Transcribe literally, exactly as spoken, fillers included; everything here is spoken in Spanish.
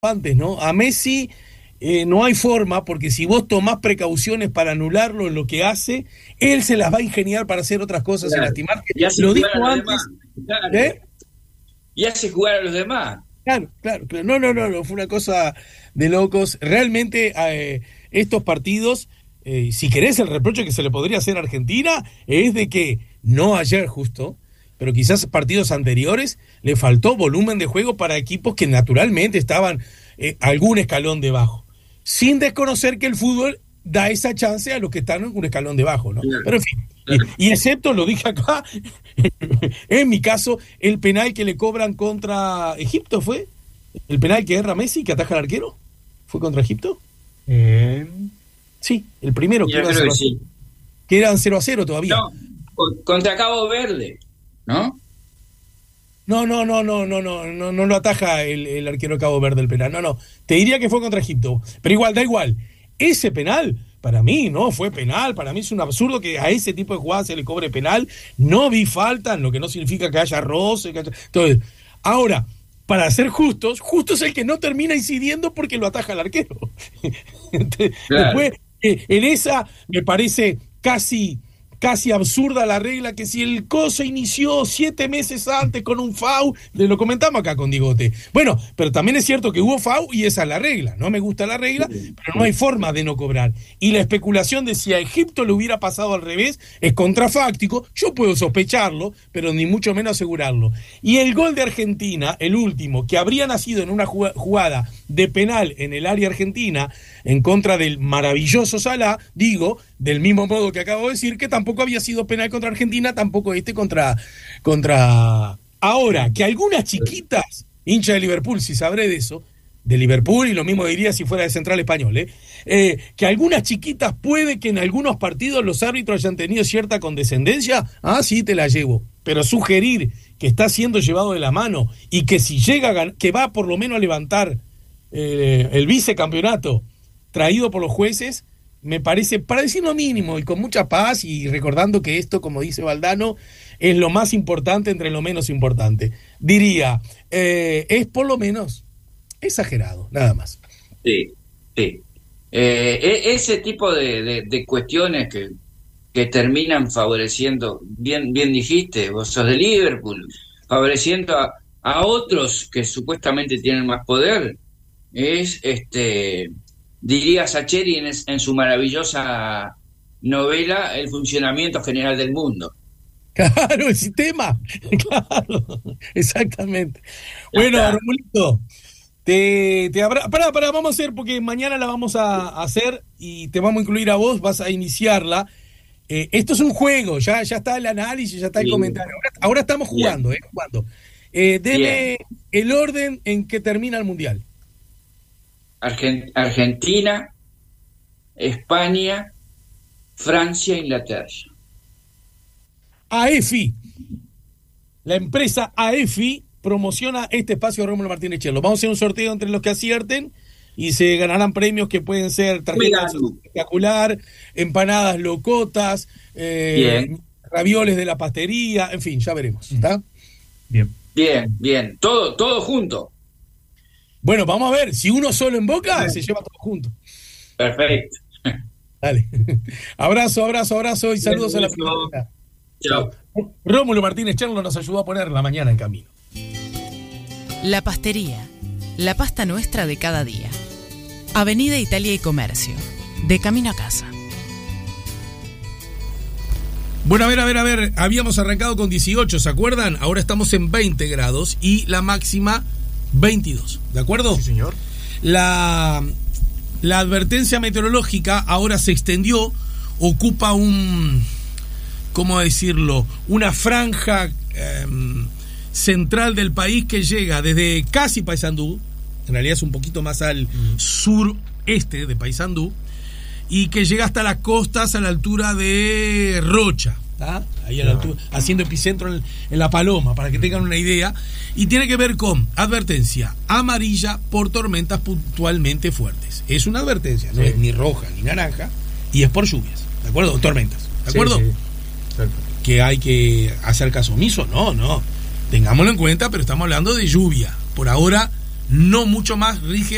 antes, ¿no? A Messi eh, no hay forma, porque si vos tomás precauciones para anularlo en lo que hace, él se las va a ingeniar para hacer otras cosas Claro. y lastimar. Y hace Lo jugar dijo a los antes. demás. Claro. ¿Eh? Y hace jugar a los demás. Claro, claro, claro. No, no, no, no, fue una cosa de locos. Realmente eh, estos partidos, eh, si querés, el reproche que se le podría hacer a Argentina es de que, no ayer justo, pero quizás partidos anteriores, le faltó volumen de juego para equipos que naturalmente estaban eh, algún escalón debajo. Sin desconocer que el fútbol da esa chance a los que están en un escalón debajo, ¿no? Claro. Pero en fin, y, y excepto, lo dije acá, en mi caso, el penal que le cobran contra Egipto, ¿fue? ¿El penal que erra Messi, que ataja al arquero? ¿Fue contra Egipto? Eh, Sí, el primero, que, Yo era creo cero que a cero, sí. que eran cero a cero todavía. No, con- contra Cabo Verde, ¿no? No, no, no, no, no, no, no, no lo ataja el, el arquero de Cabo Verde el penal. No, no. Te diría que fue contra Egipto. Pero igual, da igual. Ese penal, para mí, no fue penal. Para mí es un absurdo que a ese tipo de jugadas se le cobre penal. No vi falta, lo que no significa que haya roce. Que haya... Entonces, ahora, para ser justos, justo es el que no termina incidiendo porque lo ataja el arquero. Claro. Después, eh, en esa me parece casi... casi absurda la regla que si el coso inició siete meses antes con un foul, le lo comentamos acá con Digote. Bueno, pero también es cierto que hubo foul y esa es la regla. No me gusta la regla, pero no hay forma de no cobrar. Y la especulación de si a Egipto le hubiera pasado al revés es contrafáctico. Yo puedo sospecharlo, pero ni mucho menos asegurarlo. Y el gol de Argentina, el último, que habría nacido en una jugada de penal en el área argentina en contra del maravilloso Salah, digo, del mismo modo que acabo de decir, que tampoco había sido penal contra Argentina, tampoco este contra... contra... Ahora, que algunas chiquitas, hincha de Liverpool, si sabré de eso, de Liverpool, y lo mismo diría si fuera de Central Español, ¿eh? Eh, que algunas chiquitas puede que en algunos partidos los árbitros hayan tenido cierta condescendencia, ah, sí, te la llevo. Pero sugerir que está siendo llevado de la mano y que si llega a gan- que va por lo menos a levantar eh, el vicecampeonato traído por los jueces, me parece, para decir lo mínimo y con mucha paz y recordando que esto, como dice Valdano, es lo más importante entre lo menos importante. Diría, eh, es por lo menos exagerado, nada más. Sí, sí. Eh, e- ese tipo de, de- de cuestiones que, que terminan favoreciendo, bien, bien dijiste, vos sos de Liverpool, favoreciendo a, a otros que supuestamente tienen más poder, es, este, diría Sacheri en, es- en su maravillosa novela El funcionamiento general del mundo. Claro, el sistema. Claro, exactamente. Bueno, está. Romulito, te, te habrá. Pará, pará, vamos a hacer, porque mañana la vamos a hacer y te vamos a incluir a vos, vas a iniciarla. Eh, esto es un juego, ya, ya está el análisis, ya está el Sí. comentario. Ahora, ahora estamos jugando, Bien. ¿eh? Jugando. Eh, deme Bien. el orden en que termina el Mundial. Argen- Argentina, España, Francia, Inglaterra. AEFI, la empresa AEFI promociona este espacio de Rómulo Martínez Cherlo. Vamos a hacer un sorteo entre los que acierten y se ganarán premios que pueden ser tarjetas Cuidado. espectacular, empanadas locotas, eh, Bien. ravioles de la pastería, en fin, ya veremos. ¿Está? bien. Bien, bien, todo, todo junto. Bueno, vamos a ver, si uno solo en Boca, se lleva todo junto. Perfecto. Dale. Abrazo, abrazo, abrazo y saludos a la Beso. primavera. Chao. Rómulo Martínez Cherlo nos ayudó a poner la mañana en camino. La Pastería, la pasta nuestra de cada día. Avenida Italia y Comercio, de camino a casa. Bueno, a ver, a ver, a ver, habíamos arrancado con dieciocho, ¿se acuerdan? Ahora estamos en veinte grados y la máxima veintidós, ¿de acuerdo? Sí, señor. La, la advertencia meteorológica ahora se extendió, ocupa un, ¿cómo decirlo? Una franja eh, central del país que llega desde casi Paysandú, en realidad es un poquito más al Mm. sureste de Paysandú, y que llega hasta las costas a la altura de Rocha, ¿tá? Ahí a la altura, haciendo epicentro en, en La Paloma, para que tengan una idea, y tiene que ver con advertencia amarilla por tormentas puntualmente fuertes. Es una advertencia, no Sí. es ni roja ni naranja, y es por lluvias, ¿de acuerdo? O tormentas, ¿de Sí, acuerdo? sí. Exacto. Que hay que hacer caso omiso, no, no. Tengámoslo en cuenta, pero estamos hablando de lluvia. Por ahora, no mucho más rige